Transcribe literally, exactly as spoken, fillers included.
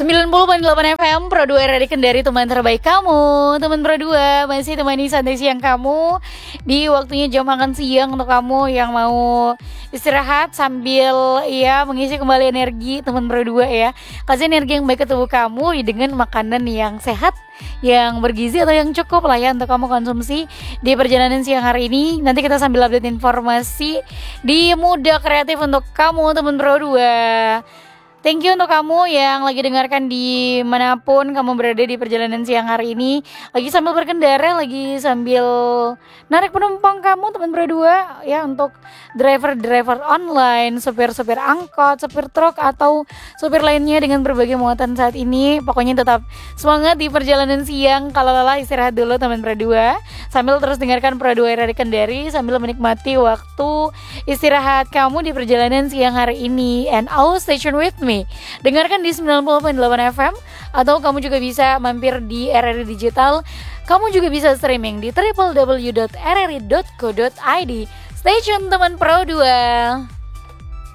sembilan puluh koma delapan F M Pro dua R R I Kendari, teman terbaik kamu. Teman Pro dua masih temani santai siang kamu di waktunya jam makan siang untuk kamu yang mau istirahat sambil ya mengisi kembali energi. Teman Pro dua ya, kasih energi yang baik ke tubuh kamu dengan makanan yang sehat, yang bergizi atau yang cukup lah ya untuk kamu konsumsi di perjalanan siang hari ini. Nanti kita sambil update informasi di Muda Kreatif untuk kamu teman Pro dua. Thank you untuk kamu yang lagi dengarkan di manapun kamu berada di perjalanan siang hari ini. Lagi sambil berkendara, lagi sambil narik penumpang kamu teman berdua ya, untuk driver-driver online, supir-supir angkot, supir truk atau supir lainnya dengan berbagai muatan saat ini. Pokoknya tetap semangat di perjalanan siang. Kalau lelah istirahat dulu teman berdua, sambil terus dengarkan Pro dua R R I Kendari sambil menikmati waktu istirahat kamu di perjalanan siang hari ini. And always stay tuned with me. Dengarkan di sembilan puluh koma delapan F M, atau kamu juga bisa mampir di R R I Digital. Kamu juga bisa streaming di w w w dot r r i dot co dot i d. Stay tune teman Pro dua.